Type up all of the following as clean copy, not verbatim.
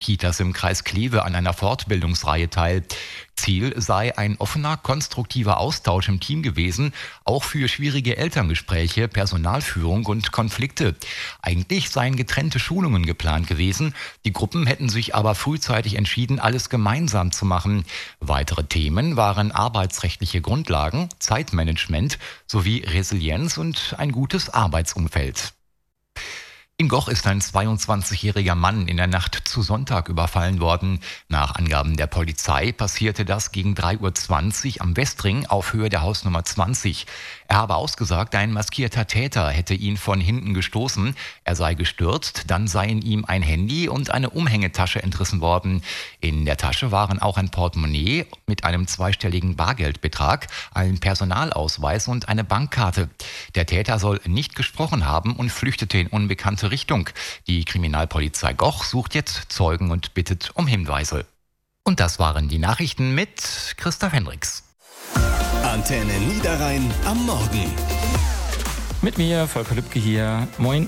Kitas im Kreis Kleve an einer Fortbildungsreihe teil. Ziel sei ein offener, konstruktiver Austausch im Team gewesen, auch für schwierige Elterngespräche, Personalführung und Konflikte. Eigentlich seien getrennte Schulungen geplant gewesen. Die Gruppen hätten sich aber frühzeitig entschieden, alles gemeinsam zu machen. Weitere Themen waren arbeitsrechtliche Grundlagen, Zeitmanagement sowie Resilienz und ein gutes Arbeitsumfeld. In Goch ist ein 22-jähriger Mann in der Nacht zu Sonntag überfallen worden. Nach Angaben der Polizei passierte das gegen 3:20 Uhr am Westring auf Höhe der Hausnummer 20. Er habe ausgesagt, ein maskierter Täter hätte ihn von hinten gestoßen. Er sei gestürzt, dann seien ihm ein Handy und eine Umhängetasche entrissen worden. In der Tasche waren auch ein Portemonnaie mit einem zweistelligen Bargeldbetrag, ein Personalausweis und eine Bankkarte. Der Täter soll nicht gesprochen haben und flüchtete in unbekannte Richtung. Die Kriminalpolizei Goch sucht jetzt Zeugen und bittet um Hinweise. Und das waren die Nachrichten mit Christoph Hendricks. Antenne Niederrhein am Morgen. Mit mir, Volker Lübke hier. Moin.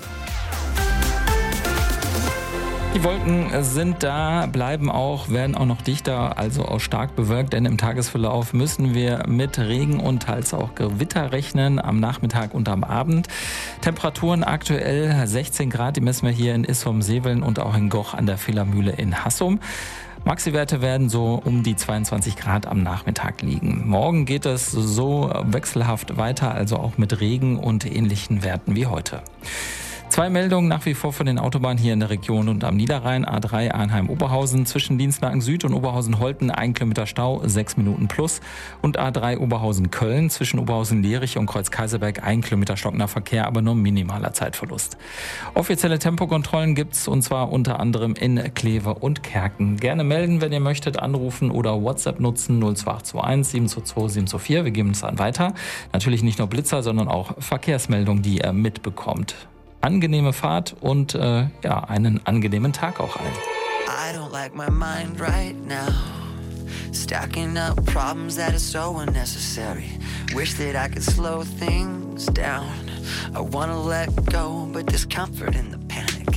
Die Wolken sind da, bleiben auch, werden auch noch dichter, also auch stark bewölkt, denn im Tagesverlauf müssen wir mit Regen und teils auch Gewitter rechnen, am Nachmittag und am Abend. Temperaturen aktuell 16 Grad, die messen wir hier in Issom-Seveln und auch in Goch an der Villamühle in Hassum. Maxi-Werte werden so um die 22 Grad am Nachmittag liegen. Morgen geht es so wechselhaft weiter, also auch mit Regen und ähnlichen Werten wie heute. 2 Meldungen nach wie vor von den Autobahnen hier in der Region und am Niederrhein. A3 Arnheim-Oberhausen zwischen Dienstlaken Süd und Oberhausen-Holten 1 Kilometer Stau, 6 Minuten plus. Und A3 Oberhausen-Köln zwischen Oberhausen-Lerich und Kreuz-Kaiserberg 1 Kilometer stockender Verkehr, aber nur minimaler Zeitverlust. Offizielle Tempokontrollen gibt's und zwar unter anderem in Kleve und Kerken. Gerne melden, wenn ihr möchtet, anrufen oder WhatsApp nutzen 02821 722 724. Wir geben es dann weiter. Natürlich nicht nur Blitzer, sondern auch Verkehrsmeldungen, die ihr mitbekommt. Angenehme Fahrt und einen angenehmen Tag auch allen. I don't like my mind right now. Stacking up problems that are so unnecessary. Wish that I could slow things down. I wanna let go, but there's comfort in the